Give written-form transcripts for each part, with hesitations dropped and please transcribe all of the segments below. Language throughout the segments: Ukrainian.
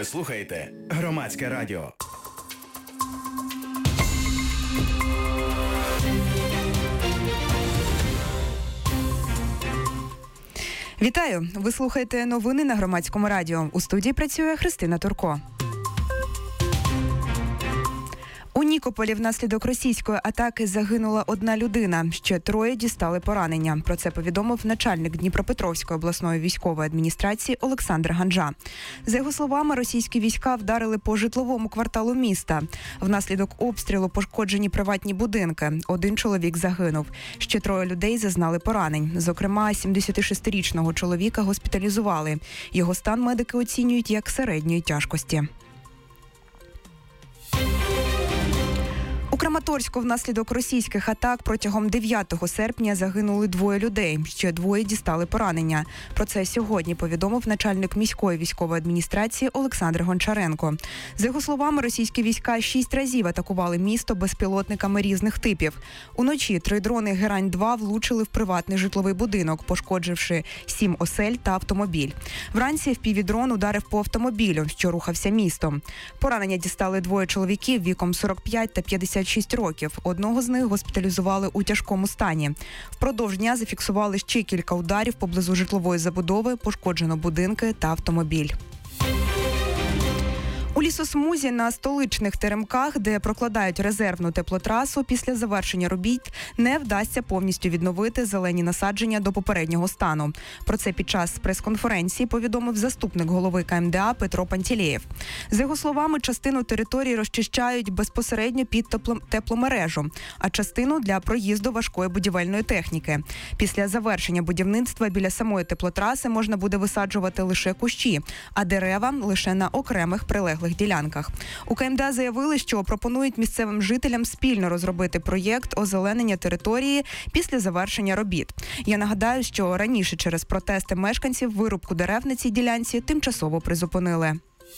Ви слухаєте Громадське радіо. Вітаю! Ви слухаєте новини на Громадському радіо. У студії працює Христина Турко. У Нікополі внаслідок російської атаки загинула одна людина. Ще 3 дістали поранення. Про це повідомив начальник Дніпропетровської обласної військової адміністрації Олександр Ганжа. За його словами, російські війська вдарили по житловому кварталу міста. Внаслідок обстрілу пошкоджені приватні будинки. 1 чоловік загинув. Ще 3 людей зазнали поранень. Зокрема, 76-річного чоловіка госпіталізували. Його стан медики оцінюють як середньої тяжкості. У Краматорську внаслідок російських атак протягом 9 серпня загинули 2 людей. Ще 2 дістали поранення. Про це сьогодні повідомив начальник міської військової адміністрації Олександр Гончаренко. За його словами, російські війська 6 разів атакували місто безпілотниками різних типів. Уночі 3 дрони «Герань-2» влучили в приватний житловий будинок, пошкодживши 7 осель та автомобіль. Вранці FPV-дрон ударив по автомобілю, що рухався містом. Поранення дістали 2 чоловіків віком 45 та 56 років. Одного з них госпіталізували у тяжкому стані. Впродовж дня зафіксували ще кілька ударів поблизу житлової забудови, пошкоджено будинки та автомобіль. У лісосмузі на столичних теремках, де прокладають резервну теплотрасу, після завершення робіт не вдасться повністю відновити зелені насадження до попереднього стану. Про це під час прес-конференції повідомив заступник голови КМДА Петро Пантелєєв. За його словами, частину території розчищають безпосередньо під тепломережу, а частину для проїзду важкої будівельної техніки. Після завершення будівництва біля самої теплотраси можна буде висаджувати лише кущі, а дерева лише на окремих прилеглих ділянках. У КМДА заявили, що пропонують місцевим жителям спільно розробити проєкт озеленення території після завершення робіт. Я нагадаю, що раніше через протести мешканців вирубку дерев на цій ділянці тимчасово призупинили.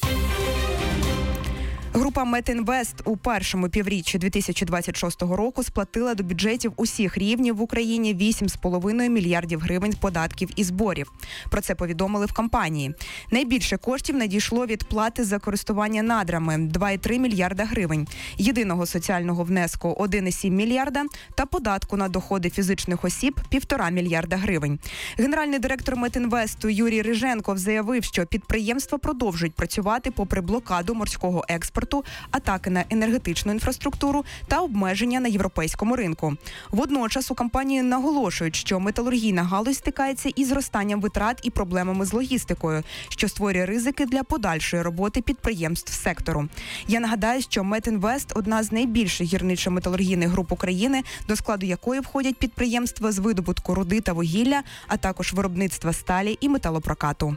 Група Метінвест у першому півріччі 2026 року сплатила до бюджетів усіх рівнів в Україні 8,5 мільярдів гривень податків і зборів. Про це повідомили в компанії. Найбільше коштів надійшло від плати за користування надрами – 2,3 мільярда гривень, єдиного соціального внеску – 1,7 мільярда та податку на доходи фізичних осіб – 1,5 мільярда гривень. Генеральний директор Метінвесту Юрій Риженков заявив, що підприємства продовжують працювати попри блокаду морського експорту, атаки на енергетичну інфраструктуру та обмеження на європейському ринку. Водночас у компанії наголошують, що металургійна галузь стикається із зростанням витрат і проблемами з логістикою, що створює ризики для подальшої роботи підприємств сектору. Я нагадаю, що Метінвест – одна з найбільших гірничо-металургійних груп України, до складу якої входять підприємства з видобутку руди та вугілля, а також виробництва сталі і металопрокату.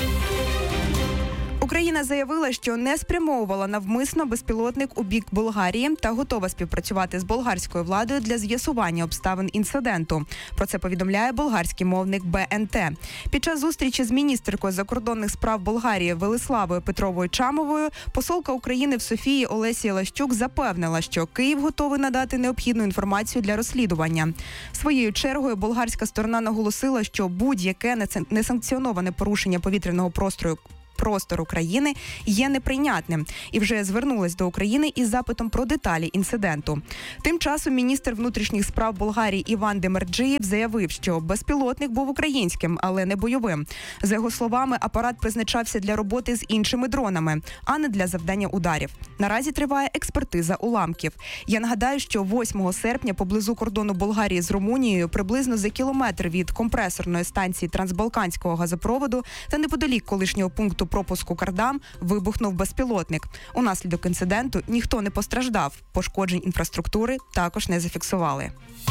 Україна заявила, що не спрямовувала навмисно безпілотник у бік Болгарії та готова співпрацювати з болгарською владою для з'ясування обставин інциденту. Про це повідомляє болгарський мовник БНТ. Під час зустрічі з міністеркою закордонних справ Болгарії Велиславою Петровою-Чамовою посолка України в Софії Олесія Лащук запевнила, що Київ готовий надати необхідну інформацію для розслідування. Своєю чергою болгарська сторона наголосила, що будь-яке несанкціоноване порушення повітряного простору країни є неприйнятним і вже звернулась до України із запитом про деталі інциденту. Тим часом міністр внутрішніх справ Болгарії Іван Демерджиєв заявив, що безпілотник був українським, але не бойовим. За його словами, апарат призначався для роботи з іншими дронами, а не для завдання ударів. Наразі триває експертиза уламків. Я нагадаю, що 8 серпня поблизу кордону Болгарії з Румунією, приблизно за кілометр від компресорної станції Трансбалканського газопроводу та неподалік колишнього пункту пропуску Кардам вибухнув безпілотник. Унаслідок інциденту ніхто не постраждав. Пошкоджень інфраструктури також не зафіксували.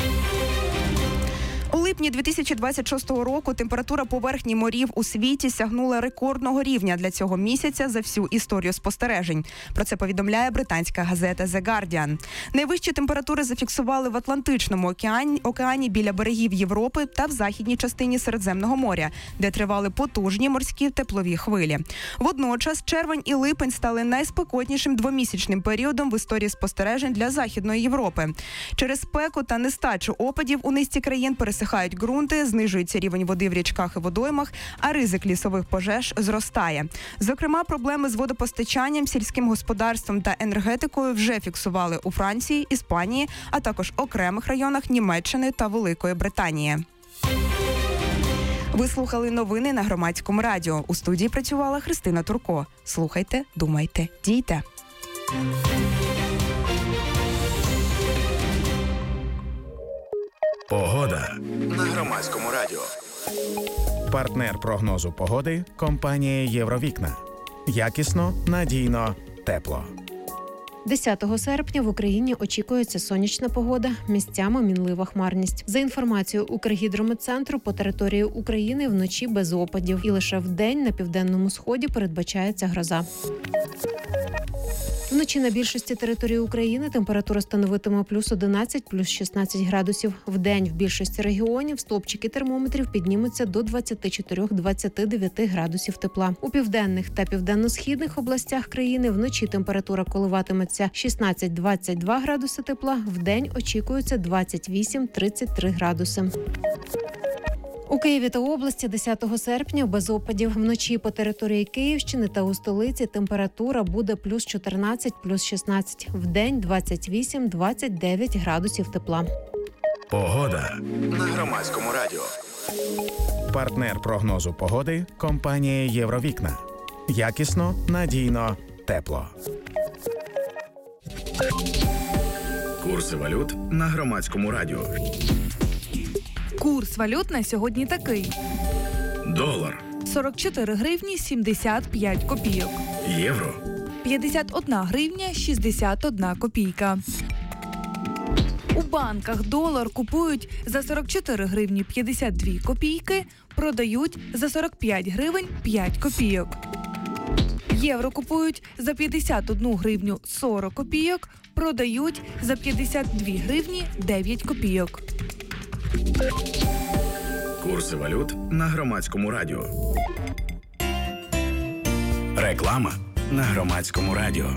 У липні 2026 року температура поверхні морів у світі сягнула рекордного рівня для цього місяця за всю історію спостережень. Про це повідомляє британська газета The Guardian. Найвищі температури зафіксували в Атлантичному океані біля берегів Європи та в західній частині Середземного моря, де тривали потужні морські теплові хвилі. Водночас червень і липень стали найспекотнішим двомісячним періодом в історії спостережень для Західної Європи. Через спеку та нестачу опадів у низці країн пересихали Підсихають ґрунти, знижується рівень води в річках і водоймах, а ризик лісових пожеж зростає. Зокрема, проблеми з водопостачанням, сільським господарством та енергетикою вже фіксували у Франції, Іспанії, а також окремих районах Німеччини та Великої Британії. Ви слухали новини на Громадському радіо. У студії працювала Христина Турко. Слухайте, думайте, дійте. Погода на Громадському радіо. Партнер прогнозу погоди – компанія «Євровікна». Якісно, надійно, тепло. 10 серпня в Україні очікується сонячна погода, місцями мінлива хмарність. За інформацією Укргідрометцентру, по території України вночі без опадів. І лише вдень на південному сході передбачається гроза. Вночі на більшості території України температура становитиме плюс 11, плюс 16 градусів. Вдень в більшості регіонів стовпчики термометрів піднімуться до 24-29 градусів тепла. У південних та південно-східних областях країни вночі температура коливатиметься 16-22 градуси тепла, вдень очікується 28-33 градуси. У Києві та області 10 серпня без опадів. Вночі по території Київщини та у столиці температура буде плюс 14, плюс 16. Вдень 28-29 градусів тепла. Погода на Громадському радіо. Партнер прогнозу погоди – компанія «Євровікна». Якісно, надійно, тепло. Курси валют на Громадському радіо. Курс валют на сьогодні такий. Долар. 44 гривні 75 копійок. Євро. 51 гривня 61 копійка. У банках долар купують за 44 гривні 52 копійки, продають за 45 гривень 5 копійок. Євро купують за 51 гривню 40 копійок, продають за 52 гривні 9 копійок. Курси валют на Громадському радіо. Реклама на Громадському радіо.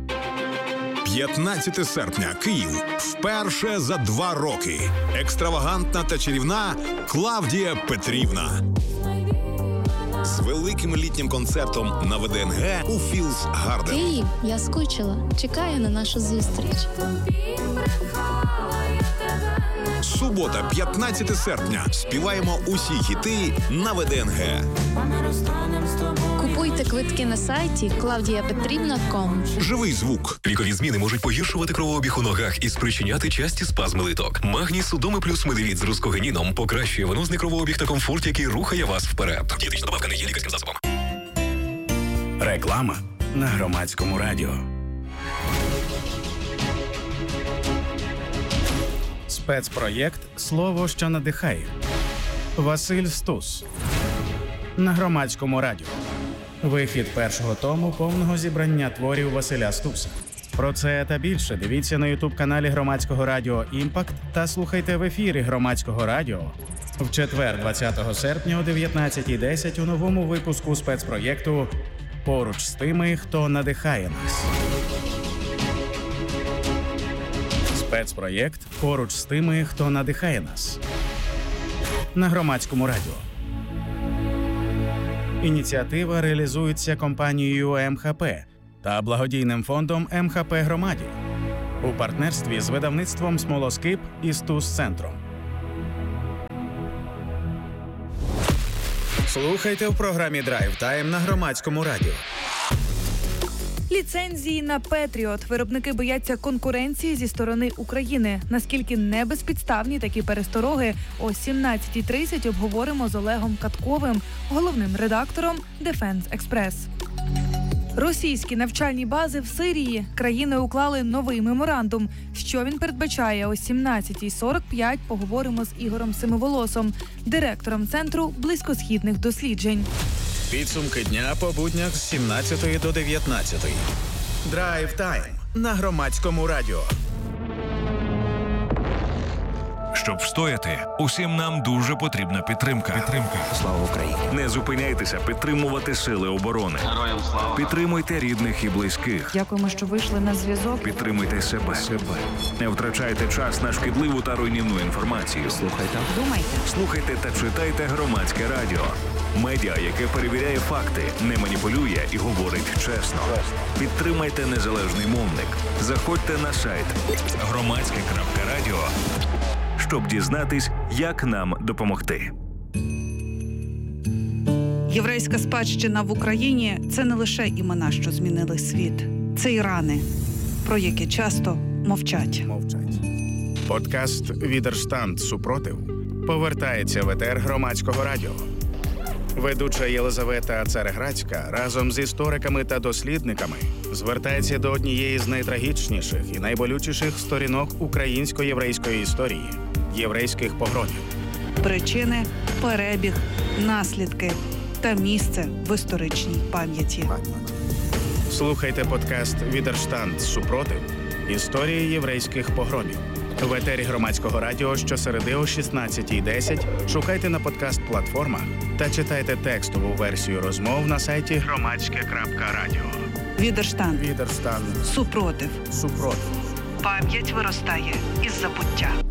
15 серпня. Київ. Вперше за 2 роки. Екстравагантна та чарівна Клавдія Петрівна. З великим літнім концертом на ВДНГ у Філс Гарден. Київ, я скучила. Чекаю на нашу зустріч. Субота, 15 серпня. Співаємо усі хіти на ВДНГ. Купуйте квитки на сайті claudiapetrivna.com. Живий звук. Вікові зміни можуть погіршувати кровообіг у ногах і спричиняти часті спазми литок. Магній Судоми плюс медивіт з рускогеніном покращує венозний кровообіг та комфорт, який рухає вас вперед. Дієтична добавка не є лікарським засобом. Реклама на Громадському радіо. Спецпроєкт «Слово, що надихає». Василь Стус. На Громадському радіо. Вихід першого тому повного зібрання творів Василя Стуса. Про це та більше дивіться на ютуб-каналі Громадського радіо «Імпакт» та слухайте в ефірі Громадського радіо в четвер, 20 серпня о 19:10 у новому випуску спецпроєкту «Поруч з тими, хто надихає нас». Спецпроєкт «Поруч з тими, хто надихає нас» на Громадському радіо. Ініціатива реалізується компанією МХП та благодійним фондом МХП Громаді у партнерстві з видавництвом «Смолоскип» і «Стус-центром». Слухайте в програмі «Драйв Тайм» на Громадському радіо. Ліцензії на Петріот. Виробники бояться конкуренції зі сторони України. Наскільки небезпідставні такі перестороги, о 17:30 обговоримо з Олегом Катковим, головним редактором Defense Express. Російські навчальні бази в Сирії. Країни уклали новий меморандум. Що він передбачає? О 17:45 поговоримо з Ігорем Семиволосом, директором Центру близькосхідних досліджень. Підсумки дня по буднях з 17 до 19. Драйв Тайм на Громадському радіо. Щоб встояти, усім нам дуже потрібна підтримка. Слава Україні! Не зупиняйтеся підтримувати сили оборони. Героям слава! Підтримуйте рідних і близьких. Дякуємо, що вийшли на зв'язок. Підтримуйте себе. Не втрачайте час на шкідливу та руйнівну інформацію. Слухайте та читайте Громадське радіо. Медіа, яке перевіряє факти, не маніпулює і говорить чесно. Підтримайте незалежний мовник. Заходьте на сайт громадське.радіо, щоб дізнатись, як нам допомогти. Єврейська спадщина в Україні – це не лише імена, що змінили світ. Це і рани, про які часто мовчать. Подкаст «Відерштанд. Супротив» повертається в етер Громадського радіо. Ведуча Єлизавета Цареградська разом з істориками та дослідниками звертається до однієї з найтрагічніших і найболючіших сторінок українсько-єврейської історії – єврейських погромів. Причини, перебіг, наслідки та місце в історичній пам'яті. Слухайте подкаст «Відерштанд. Супротив. Історії єврейських погромів». В етері Громадського радіо щосереди о 16:10 шукайте на подкаст-платформах та читайте текстову версію розмов на сайті громадське.радіо. Відерштанд. Відерштанд. Супротив. Супротив. Пам'ять виростає із забуття.